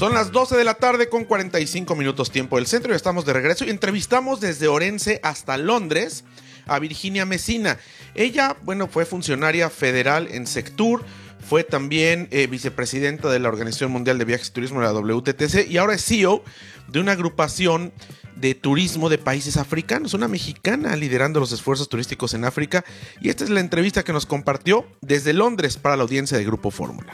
Son las 12 de la tarde con 45 minutos tiempo del centro y estamos de regreso y entrevistamos desde Orense hasta Londres a Virginia Messina. Ella, fue funcionaria federal en Sectur, fue también vicepresidenta de la Organización Mundial de Viajes y Turismo, la WTTC, y ahora es CEO de una agrupación de turismo de países africanos, una mexicana liderando los esfuerzos turísticos en África, y esta es la entrevista que nos compartió desde Londres para la audiencia de Grupo Fórmula.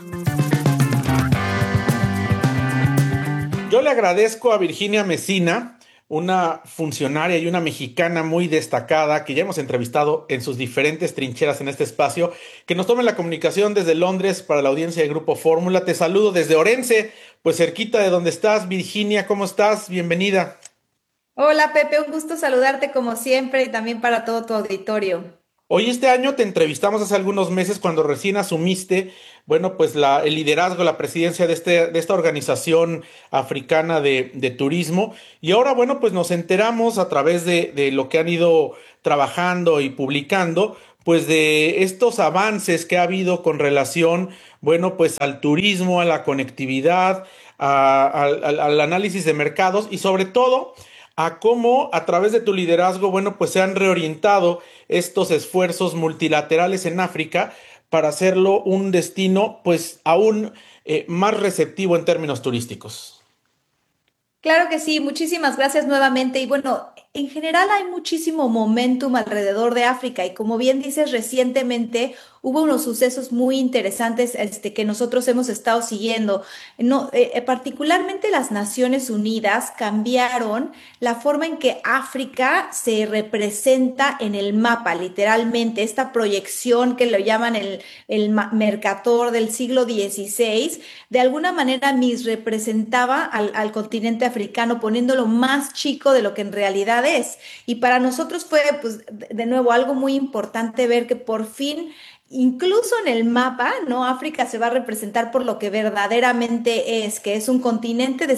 Yo le agradezco a Virginia Messina, una funcionaria y una mexicana muy destacada que ya hemos entrevistado en sus diferentes trincheras en este espacio, que nos tome la comunicación desde Londres para la audiencia de Grupo Fórmula. Te saludo desde Orense, pues cerquita de donde estás. Virginia, ¿cómo estás? Bienvenida. Hola Pepe, un gusto saludarte como siempre y también para todo tu auditorio. Hoy este año te entrevistamos hace algunos meses cuando recién asumiste, el liderazgo, la presidencia de esta organización africana de turismo. Y ahora, pues nos enteramos a través de lo que han ido trabajando y publicando, pues de estos avances que ha habido con relación, pues al turismo, a la conectividad, al análisis de mercados y sobre todo a cómo a través de tu liderazgo, pues se han reorientado estos esfuerzos multilaterales en África para hacerlo un destino, pues aún más receptivo en términos turísticos. Claro que sí, muchísimas gracias nuevamente. Y bueno, en general hay muchísimo momentum alrededor de África y como bien dices, recientemente hubo unos sucesos muy interesantes que nosotros hemos estado siguiendo. No, particularmente las Naciones Unidas cambiaron la forma en que África se representa en el mapa, literalmente, esta proyección que lo llaman Mercator del siglo XVI, de alguna manera misrepresentaba al continente africano, poniéndolo más chico de lo que en realidad es. Y para nosotros fue, pues, de nuevo, algo muy importante ver que por fin incluso en el mapa, ¿no? África se va a representar por lo que verdaderamente es, que es un continente de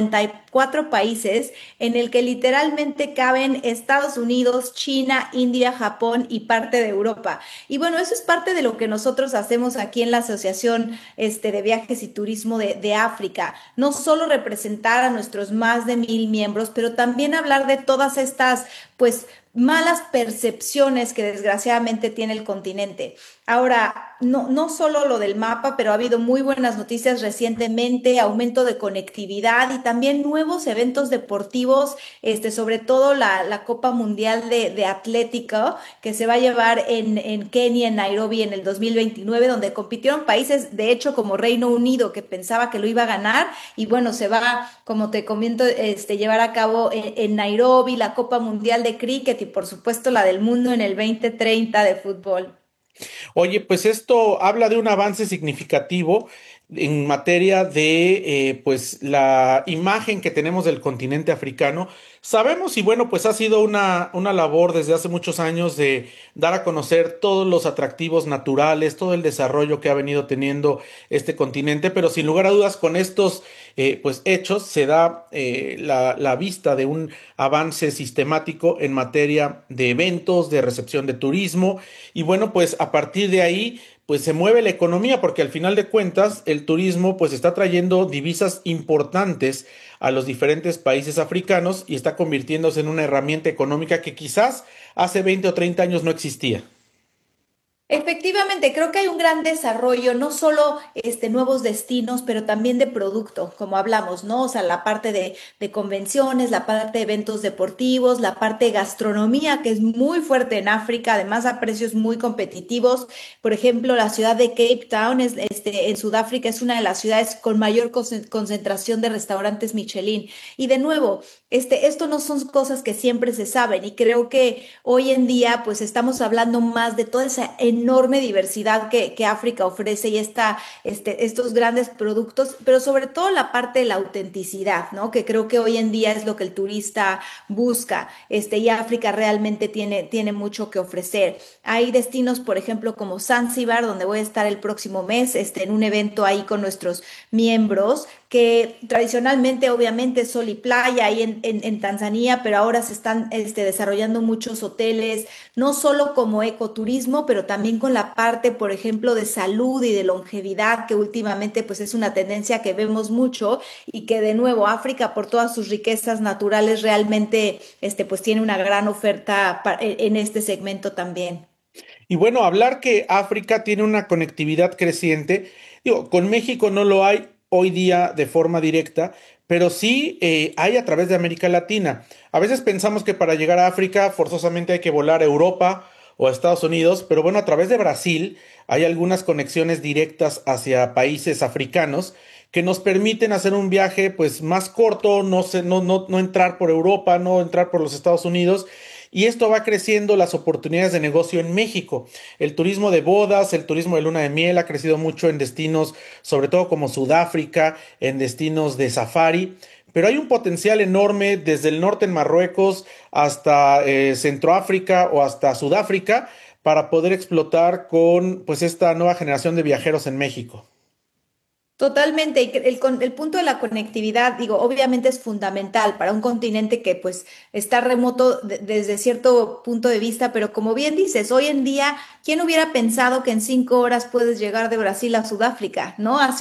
54 países en el que literalmente caben Estados Unidos, China, India, Japón y parte de Europa. Y bueno, eso es parte de lo que nosotros hacemos aquí en la Asociación de Viajes y Turismo de África. No solo representar a nuestros más de 1,000 miembros, pero también hablar de todas estas, pues, malas percepciones que desgraciadamente tiene el continente. Ahora, no solo lo del mapa, pero ha habido muy buenas noticias recientemente, aumento de conectividad y también nuevos eventos deportivos, sobre todo la Copa Mundial de Atlético, que se va a llevar en Kenia, en Nairobi, en el 2029, donde compitieron países, de hecho, como Reino Unido, que pensaba que lo iba a ganar, y bueno, se va, como te comento, llevar a cabo en Nairobi la Copa Mundial de Cricket y por supuesto la del mundo en el 2030 de fútbol. Oye, pues esto habla de un avance significativo en materia de la imagen que tenemos del continente africano. Sabemos y pues ha sido una labor desde hace muchos años de dar a conocer todos los atractivos naturales, todo el desarrollo que ha venido teniendo este continente, pero sin lugar a dudas con estos hechos se da la vista de un avance sistemático en materia de eventos, de recepción de turismo y pues a partir de ahí pues se mueve la economía porque al final de cuentas el turismo pues está trayendo divisas importantes a los diferentes países africanos y está convirtiéndose en una herramienta económica que quizás hace 20 o 30 años no existía. Efectivamente, creo que hay un gran desarrollo, no solo nuevos destinos, pero también de producto, como hablamos, ¿no? O sea, la parte de convenciones, la parte de eventos deportivos, la parte de gastronomía, que es muy fuerte en África, además a precios muy competitivos. Por ejemplo, la ciudad de Cape Town en Sudáfrica es una de las ciudades con mayor concentración de restaurantes Michelin. Y de nuevo, esto no son cosas que siempre se saben y creo que hoy en día pues estamos hablando más de toda esa enorme diversidad que África ofrece y estos grandes productos, pero sobre todo la parte de la autenticidad, ¿no? Que creo que hoy en día es lo que el turista busca, y África realmente tiene mucho que ofrecer. Hay destinos, por ejemplo, como Zanzíbar, donde voy a estar el próximo mes, en un evento ahí con nuestros miembros, que tradicionalmente obviamente es sol y playa ahí en Tanzania, pero ahora se están desarrollando muchos hoteles, no solo como ecoturismo, pero también también con la parte, por ejemplo, de salud y de longevidad, que últimamente pues es una tendencia que vemos mucho y que de nuevo África por todas sus riquezas naturales realmente pues tiene una gran oferta en este segmento también. Y bueno, hablar que África tiene una conectividad creciente, digo, con México no lo hay hoy día de forma directa, pero sí hay a través de América Latina. A veces pensamos que para llegar a África forzosamente hay que volar a Europa o a Estados Unidos, pero bueno, a través de Brasil hay algunas conexiones directas hacia países africanos que nos permiten hacer un viaje pues más corto, no entrar por Europa, no entrar por los Estados Unidos. Y esto va creciendo las oportunidades de negocio en México. El turismo de bodas, el turismo de luna de miel ha crecido mucho en destinos, sobre todo como Sudáfrica, en destinos de safari. Pero hay un potencial enorme desde el norte en Marruecos hasta Centroáfrica o hasta Sudáfrica para poder explotar con pues esta nueva generación de viajeros en México. Totalmente, y que el punto de la conectividad, digo, obviamente es fundamental para un continente que pues está remoto desde cierto punto de vista, pero como bien dices, hoy en día, ¿quién hubiera pensado que en 5 horas puedes llegar de Brasil a Sudáfrica, ¿no? Hace